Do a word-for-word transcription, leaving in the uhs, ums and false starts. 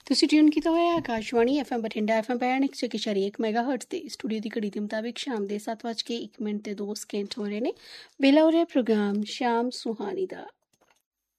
ਤੁਸੀਂ ਟਿਊਨ ਕੀਤਾ ਹੋਇਆ Akashvani F M Bathinda F M ਪੈਣ ਇੱਕ ਸੌ ਇੱਕ ਇਸ਼ਾਰੇ ਇੱਕ ਮੈਗਾ ਹਰਟਜ਼ ਤੇ ਸਟੂਡੀਓ ਦੀ ਘੜੀ ਦੇ ਮੁਤਾਬਿਕ ਸ਼ਾਮ ਦੇ ਸੱਤ ਵੱਜ ਕੇ ਇੱਕ ਮਿੰਟ ਤੇ ਦੋ ਸਕਿੰਟ ਹੋ ਰਹੇ ਨੇ। ਵੇਲਾ ਹੋ ਰਿਹਾ ਪ੍ਰੋਗਰਾਮ ਸ਼ਾਮ ਸੁਹਾਨੀ ਦਾ।